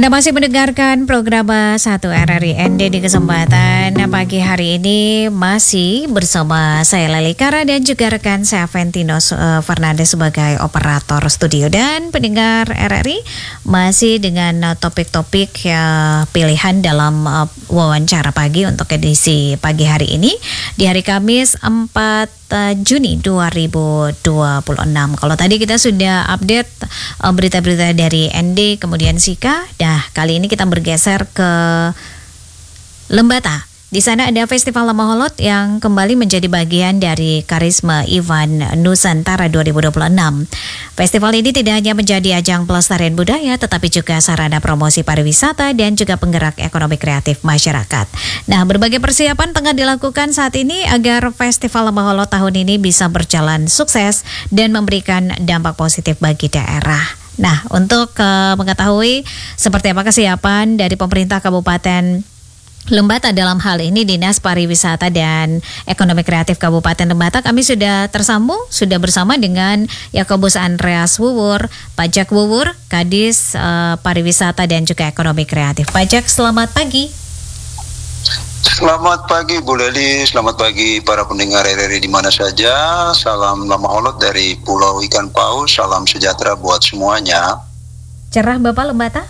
Anda masih mendengarkan program 1 RRI ND di kesempatan pagi hari ini masih bersama saya Leli Kara dan juga rekan saya Ventino Fernandes sebagai operator studio, dan pendengar RRI masih dengan topik-topik pilihan dalam wawancara pagi untuk edisi pagi hari ini di hari Kamis 4 Juni 2026. Kalau tadi kita sudah update berita-berita dari ND kemudian Sika. Nah, kali ini kita bergeser ke Lembata. Di sana ada Festival Lamaholot yang kembali menjadi bagian dari Karisma Event Nusantara 2026. Festival ini tidak hanya menjadi ajang pelestarian budaya, tetapi juga sarana promosi pariwisata dan juga penggerak ekonomi kreatif masyarakat. Nah, berbagai persiapan tengah dilakukan saat ini agar Festival Lamaholot tahun ini bisa berjalan sukses dan memberikan dampak positif bagi daerah. Nah, untuk mengetahui seperti apa kesiapan dari pemerintah Kabupaten Lembata dalam hal ini Dinas Pariwisata dan Ekonomi Kreatif Kabupaten Lembata, kami sudah bersama dengan Yakobus Andreas Wuwur, Pajak Wuwur, Kadis Pariwisata dan juga Ekonomi Kreatif. Pajak, selamat pagi. Selamat pagi Bu Leli, selamat pagi para pendengar RRI di mana saja. Salam Lamaholot dari Pulau Ikan Paus, salam sejahtera buat semuanya. Cerah Bapak Lembata?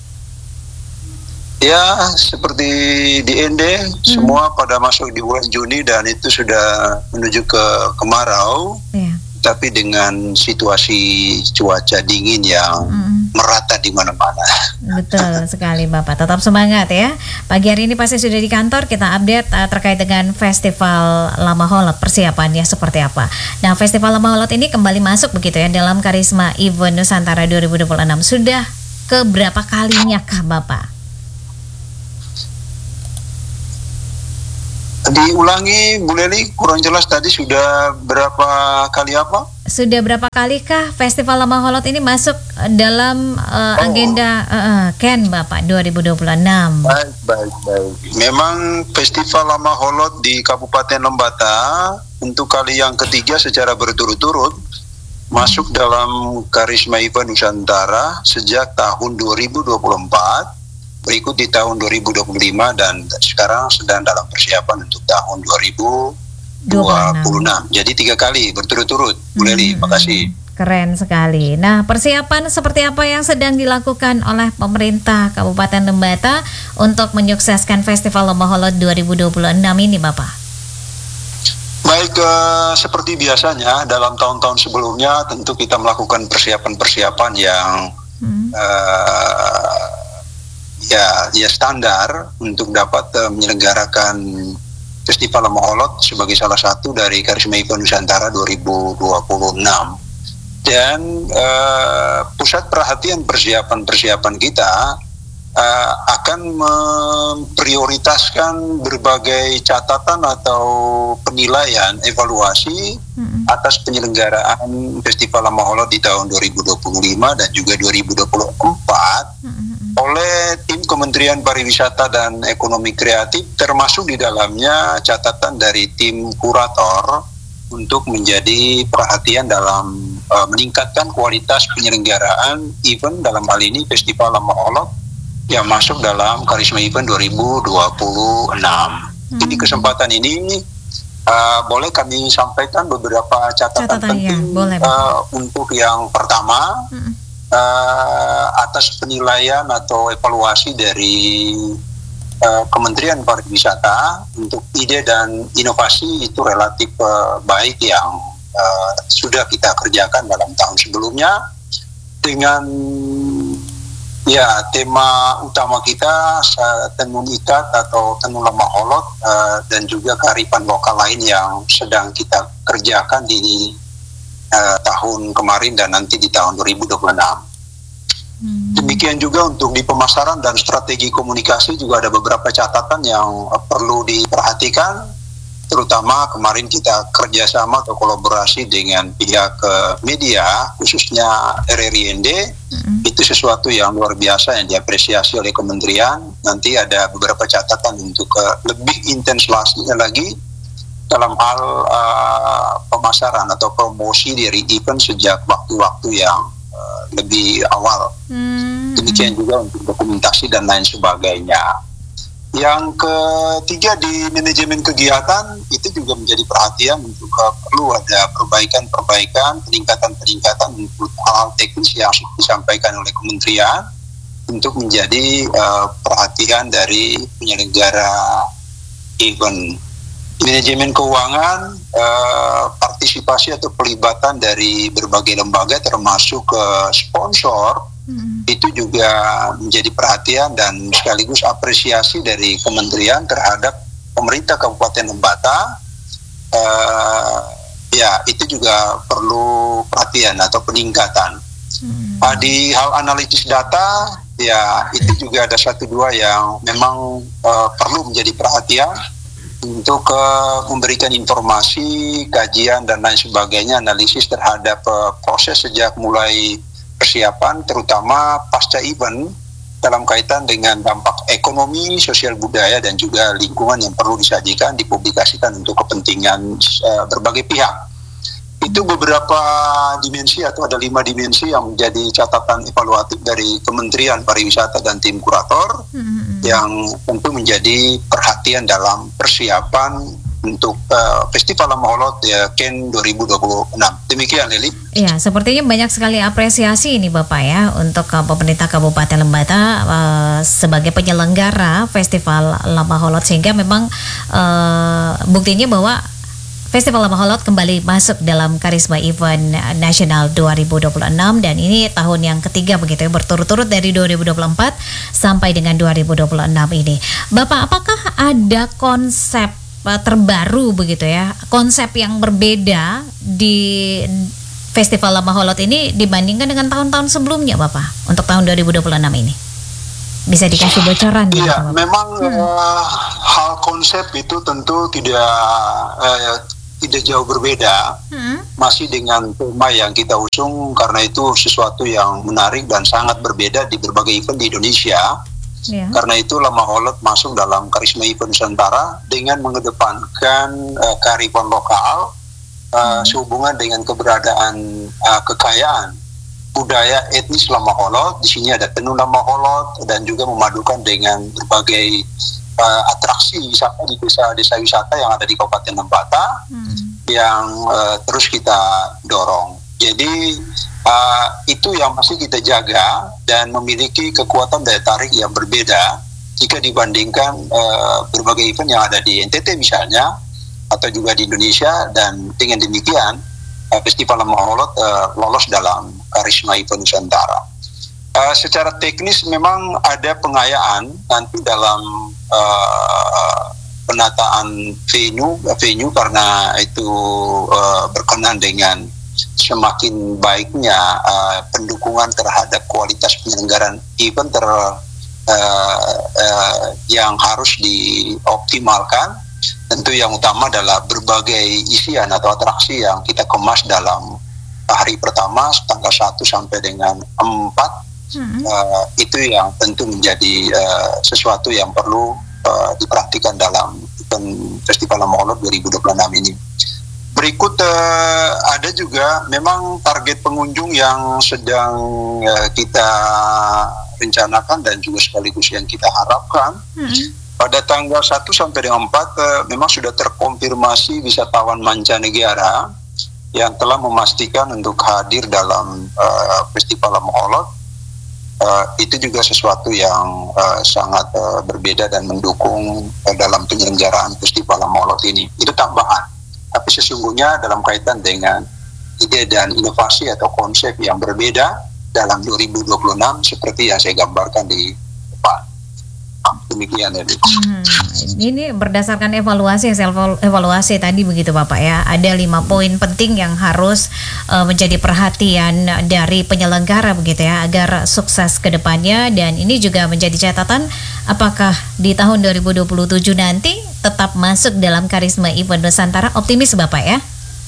Ya, seperti di ND, semua pada masuk di bulan Juni dan itu sudah menuju ke kemarau, tapi dengan situasi cuaca dingin yang merata di mana-mana. Betul sekali Bapak, tetap semangat ya. Pagi hari ini pasti sudah di kantor, kita update terkait dengan Festival Lamaholot, persiapannya seperti apa. Nah, Festival Lamaholot ini kembali masuk begitu ya dalam Karisma Event Nusantara 2026. Sudah keberapa kalinya kah Bapak? Diulangi Bu Leli, kurang jelas tadi sudah berapa kali apa? Sudah berapa kalikah Festival Lamaholot ini masuk dalam agenda KEN Bapak 2026? Baik. Memang Festival Lamaholot di Kabupaten Lembata untuk kali yang ketiga secara berturut-turut masuk dalam Karisma Event Nusantara sejak tahun 2024. Berikut di tahun 2025 dan sekarang sedang dalam persiapan untuk tahun 2026. Jadi 3 kali berturut-turut. Bu Leli, makasih. Keren sekali. Nah, persiapan seperti apa yang sedang dilakukan oleh pemerintah Kabupaten Lembata untuk menyukseskan Festival Lamaholot 2026 ini, Bapak? Baik, seperti biasanya dalam tahun-tahun sebelumnya tentu kita melakukan persiapan-persiapan yang ya standar untuk dapat menyelenggarakan Festival Lamaholot sebagai salah satu dari Karisma Event Nusantara 2026. Dan pusat perhatian persiapan kita akan memprioritaskan berbagai catatan atau penilaian evaluasi atas penyelenggaraan Festival Lamaholot di tahun 2025 dan juga 2024 oleh tim Kementerian Pariwisata dan Ekonomi Kreatif, termasuk di dalamnya catatan dari tim kurator untuk menjadi perhatian dalam meningkatkan kualitas penyelenggaraan event, dalam hal ini Festival Lamaholot yang masuk dalam Karisma Event 2026. Di kesempatan ini boleh kami sampaikan beberapa catatan penting untuk yang pertama. Atas penilaian atau evaluasi dari Kementerian Pariwisata untuk ide dan inovasi itu relatif baik yang sudah kita kerjakan dalam tahun sebelumnya dengan tema utama kita tenun ikat atau tenun Lamaholot dan juga kearifan lokal lain yang sedang kita kerjakan di tahun kemarin dan nanti di tahun 2026. Demikian juga untuk di pemasaran dan strategi komunikasi juga ada beberapa catatan yang perlu diperhatikan, terutama kemarin kita kerjasama atau kolaborasi dengan pihak media, khususnya RRI ND. Itu sesuatu yang luar biasa yang diapresiasi oleh kementerian. Nanti ada beberapa catatan untuk lebih intens lagi dalam hal pemasaran atau promosi dari event sejak waktu-waktu yang lebih awal. Demikian juga untuk dokumentasi dan lain sebagainya. Yang ketiga, di manajemen kegiatan itu juga menjadi perhatian untuk perlu ada perbaikan-perbaikan, peningkatan-peningkatan untuk hal teknis yang disampaikan oleh kementerian untuk menjadi perhatian dari penyelenggara event. Manajemen keuangan, partisipasi atau pelibatan dari berbagai lembaga termasuk sponsor, itu juga menjadi perhatian dan sekaligus apresiasi dari kementerian terhadap pemerintah Kabupaten Lembata. Ya, itu juga perlu perhatian atau peningkatan. Di hal analisis data, ya itu juga ada 1-2 yang memang perlu menjadi perhatian untuk memberikan informasi, kajian dan lain sebagainya, analisis terhadap proses sejak mulai persiapan, terutama pasca event dalam kaitan dengan dampak ekonomi, sosial budaya dan juga lingkungan yang perlu disajikan, dipublikasikan untuk kepentingan berbagai pihak. Itu beberapa dimensi atau ada 5 dimensi yang menjadi catatan evaluatif dari Kementerian Pariwisata dan tim kurator yang tentu menjadi perhatian dalam persiapan untuk Festival Lamaholot Ken 2026. Demikian, Lili. Ya, sepertinya banyak sekali apresiasi ini Bapak ya untuk pemerintah Kabupaten Lembata sebagai penyelenggara Festival Lamaholot, sehingga memang buktinya bahwa Festival Lamaholot kembali masuk dalam Karisma Event Nasional 2026 dan ini tahun yang ketiga begitu ya, berturut-turut dari 2024 sampai dengan 2026 ini. Bapak, apakah ada konsep terbaru begitu ya, konsep yang berbeda di Festival Lamaholot ini dibandingkan dengan tahun-tahun sebelumnya Bapak untuk tahun 2026 ini? Bisa dikasih bocoran? Iya, memang hal konsep itu tentu tidak jauh berbeda, masih dengan tema yang kita usung karena itu sesuatu yang menarik dan sangat berbeda di berbagai event di Indonesia. Karena itu Lamaholot masuk dalam Karisma Event Nusantara dengan mengedepankan kearifan lokal sehubungan dengan keberadaan kekayaan budaya etnis Lamaholot. Di sini ada tenun Lamaholot dan juga memadukan dengan berbagai atraksi wisata di desa wisata yang ada di Kabupaten Lembata yang terus kita dorong. Jadi itu yang masih kita jaga dan memiliki kekuatan daya tarik yang berbeda jika dibandingkan berbagai event yang ada di NTT misalnya atau juga di Indonesia, dan dengan demikian Festival Lamaholot lolos dalam Karisma Event Nusantara. Secara teknis memang ada pengayaan nanti dalam penataan venue karena itu berkenan dengan semakin baiknya pendukungan terhadap kualitas penyelenggaraan event yang harus dioptimalkan. Tentu yang utama adalah berbagai isian atau atraksi yang kita kemas dalam hari pertama tanggal 1 sampai dengan 4. Itu yang tentu menjadi sesuatu yang perlu diperhatikan dalam event Festival Lamaholot 2026 ini. Berikut ada juga memang target pengunjung yang sedang kita rencanakan dan juga sekaligus yang kita harapkan. Pada tanggal 1 sampai dengan 4 memang sudah terkonfirmasi wisatawan mancanegara yang telah memastikan untuk hadir dalam Festival Lamaholot. Itu juga sesuatu yang sangat berbeda dan mendukung dalam penyelenggaraan Festival Lamaholot ini. Itu tambahan. Tapi sesungguhnya dalam kaitan dengan ide dan inovasi atau konsep yang berbeda dalam 2026 seperti yang saya gambarkan di depan. Demikian ya. Ini berdasarkan evaluasi tadi begitu Bapak ya. Ada 5 poin penting yang harus menjadi perhatian dari penyelenggara begitu ya, agar sukses ke depannya, dan ini juga menjadi catatan apakah di tahun 2027 nanti tetap masuk dalam Karisma Event Nusantara. Optimis Bapak ya?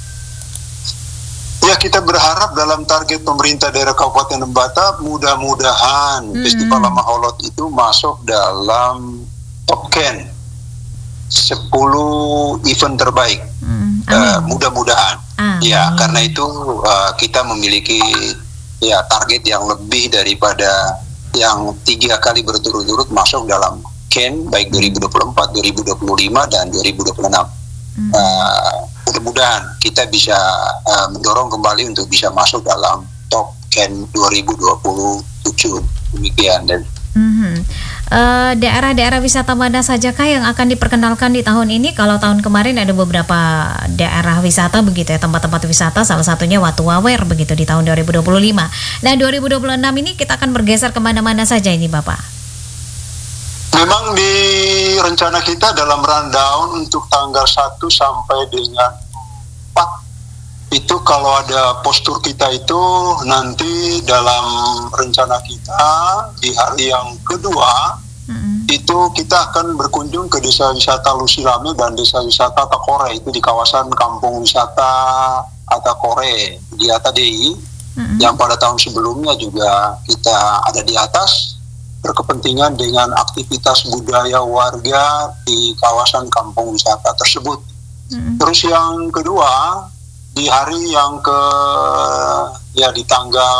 Ya, kita berharap dalam target pemerintah daerah Kabupaten Lembata mudah-mudahan Festival Lamaholot itu masuk dalam top 10 event terbaik. Mudah-mudahan. Ya, karena itu kita memiliki target yang lebih daripada yang 3 kali berturut-turut masuk dalam Ken baik 2024, 2025 dan 2026. Mudah-mudahan kita bisa mendorong kembali untuk bisa masuk dalam top Ken 2027. Demikian. Dan daerah-daerah wisata mana sajakah yang akan diperkenalkan di tahun ini? Kalau tahun kemarin ada beberapa daerah wisata begitu ya, tempat-tempat wisata, salah satunya Watu Wawer begitu di tahun 2025. Nah 2026 ini kita akan bergeser kemana-mana saja ini Bapak? Memang di rencana kita dalam rundown untuk tanggal 1 sampai dengan 4 itu kalau ada postur kita itu nanti dalam rencana kita di hari yang kedua itu kita akan berkunjung ke desa wisata Lusilame dan desa wisata Takore, itu di kawasan kampung wisata Atakore di Atadei yang pada tahun sebelumnya juga kita ada di atas berkepentingan dengan aktivitas budaya warga di kawasan kampung wisata tersebut. Terus yang kedua di hari yang di tanggal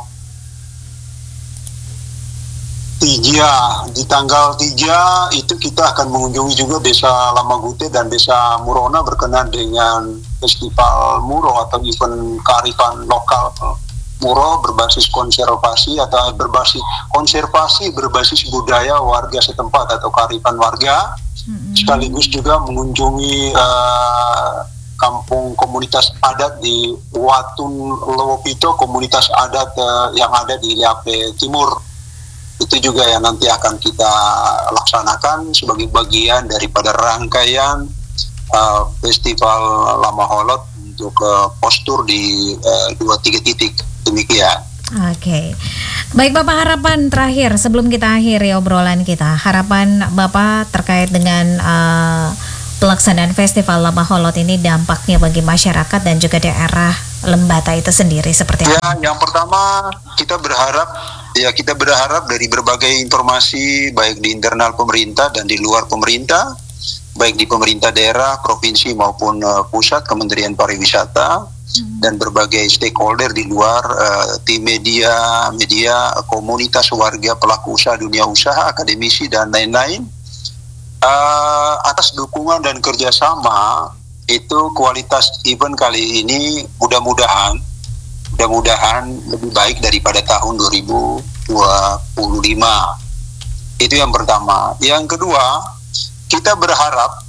3 itu kita akan mengunjungi juga desa Lamagute dan desa Murona berkenan dengan festival Muro atau event kearifan lokal Muro berbasis konservasi atau berbasis budaya warga setempat atau kearifan warga, sekaligus juga mengunjungi kampung komunitas adat di Watun Lowopito, komunitas adat yang ada di Liape Timur. Itu juga yang nanti akan kita laksanakan sebagai bagian daripada rangkaian Festival Lama Holot untuk postur di 2-3 titik. Demikian. Oke. Baik Bapak, harapan terakhir sebelum kita akhiri obrolan kita, harapan Bapak terkait dengan pelaksanaan Festival Lama Holot ini, dampaknya bagi masyarakat dan juga daerah Lembata itu sendiri seperti apa? Ya, yang pertama kita berharap dari berbagai informasi baik di internal pemerintah dan di luar pemerintah, baik di pemerintah daerah, provinsi maupun pusat, Kementerian Pariwisata dan berbagai stakeholder di luar, tim media, komunitas warga, pelaku usaha, dunia usaha, akademisi dan lain-lain. Atas dukungan dan kerjasama itu kualitas event kali ini mudah-mudahan lebih baik daripada tahun 2025. Itu yang pertama. Yang kedua, kita berharap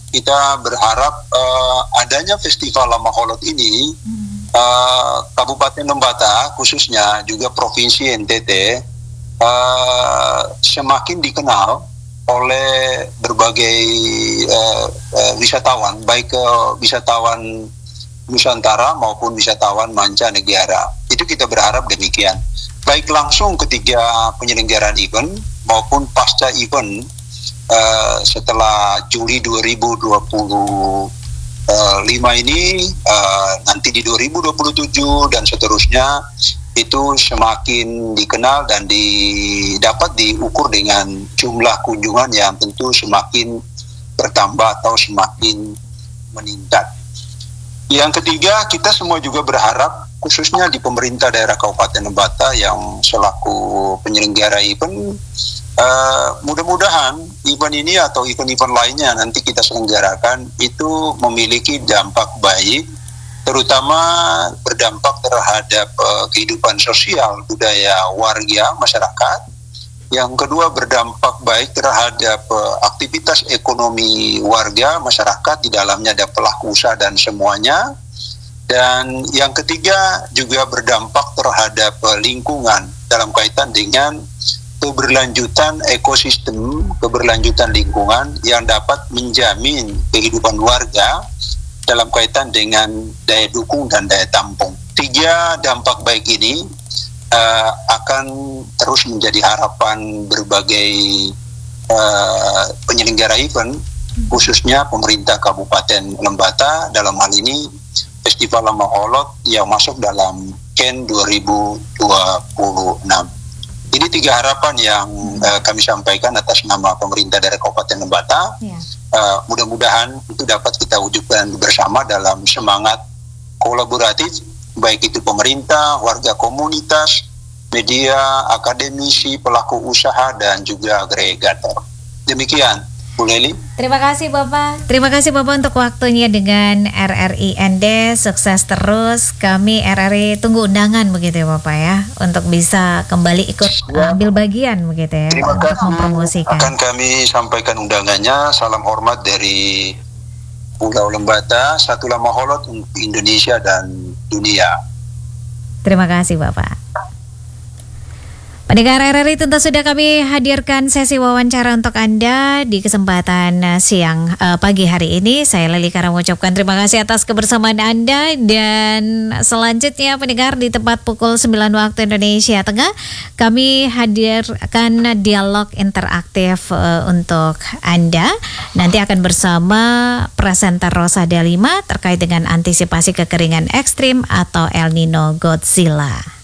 adanya Festival Lama Holot ini Kabupaten Lembata khususnya juga Provinsi NTT semakin dikenal oleh berbagai wisatawan, baik wisatawan Nusantara maupun wisatawan mancanegara. Itu kita berharap demikian. Baik langsung ketika penyelenggaraan event maupun pasca event setelah Juli 2025 ini, nanti di 2027 dan seterusnya itu semakin dikenal dan dapat diukur dengan jumlah kunjungan yang tentu semakin bertambah atau semakin meningkat. Yang ketiga, kita semua juga berharap khususnya di pemerintah daerah Kabupaten Lembata yang selaku penyelenggara event, mudah-mudahan event ini atau event-event lainnya nanti kita selenggarakan itu memiliki dampak baik, terutama berdampak terhadap kehidupan sosial budaya warga masyarakat. Yang kedua, berdampak baik terhadap aktivitas ekonomi warga masyarakat, di dalamnya ada pelaku usaha dan semuanya. Dan yang ketiga juga berdampak terhadap lingkungan dalam kaitan dengan keberlanjutan ekosistem, keberlanjutan lingkungan yang dapat menjamin kehidupan warga dalam kaitan dengan daya dukung dan daya tampung. 3 dampak baik ini akan terus menjadi harapan berbagai penyelenggara event, khususnya pemerintah Kabupaten Lembata, dalam hal ini Festival Lama Holot yang masuk dalam Ken 2026. Ini 3 harapan yang kami sampaikan atas nama pemerintah dari Kabupaten Lembata. Mudah-mudahan itu dapat kita wujudkan bersama dalam semangat kolaboratif, baik itu pemerintah, warga komunitas, media, akademisi, pelaku usaha, dan juga agregator. Demikian, Bu Leli. Terima kasih Bapak. Terima kasih Bapak untuk waktunya dengan RRI ND. Sukses terus. Kami RRI tunggu undangan begitu ya Bapak ya, untuk bisa kembali ikut ambil bagian begitu ya. Terima untuk kasih. mempromosikan. Akan kami sampaikan undangannya. Salam hormat dari Pulau Lembata, Satulah Maholot untuk Indonesia dan dunia. Terima kasih Bapak. Pendengar RRI, tentu sudah kami hadirkan sesi wawancara untuk Anda di kesempatan siang pagi hari ini. Saya Leli Kara mengucapkan terima kasih atas kebersamaan Anda, dan selanjutnya pendengar di tepat pukul 9 waktu Indonesia Tengah kami hadirkan dialog interaktif untuk Anda. Nanti akan bersama presenter Rosa Delima terkait dengan antisipasi kekeringan ekstrim atau El Nino Godzilla.